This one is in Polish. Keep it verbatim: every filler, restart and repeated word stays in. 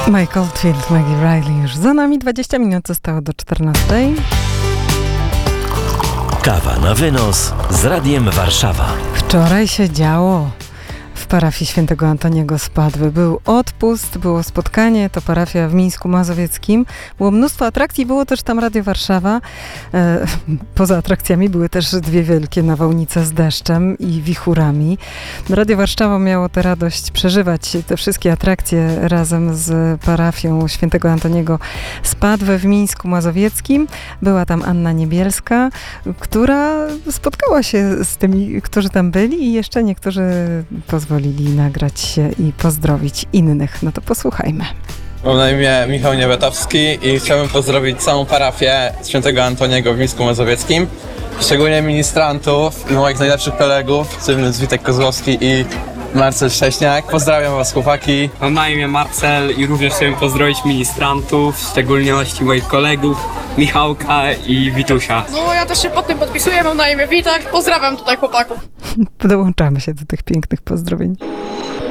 Mike Oldfield, Maggie Riley już za nami. dwadzieścia minut zostało do czternastej. Kawa na wynos z Radiem Warszawa. Wczoraj się działo. W parafii świętego Antoniego z Padwy. Był odpust, było spotkanie, to parafia w Mińsku Mazowieckim. Było mnóstwo atrakcji, było też tam Radio Warszawa. E, poza atrakcjami były też dwie wielkie nawałnice z deszczem i wichurami. Radio Warszawa miało tę radość przeżywać te wszystkie atrakcje razem z parafią świętego Antoniego z Padwy w Mińsku Mazowieckim. Była tam Anna Niebielska, która spotkała się z tymi, którzy tam byli i jeszcze niektórzy pozwolili nagrać się i pozdrowić innych. No to posłuchajmy. Mam na imię Michał Niewetowski i chciałbym pozdrowić całą parafię świętego Antoniego w Mińsku Mazowieckim, szczególnie ministrantów i moich najlepszych kolegów, w tym Witek Kozłowski i Marcel Szcześniak. Pozdrawiam was, chłopaki. Mam na imię Marcel i również chciałem pozdrowić ministrantów, w szczególności moich kolegów Michałka i Witusia. No ja też się pod tym podpisuję, mam na imię Witek. Pozdrawiam tutaj chłopaków. Dołączamy się do tych pięknych pozdrowień.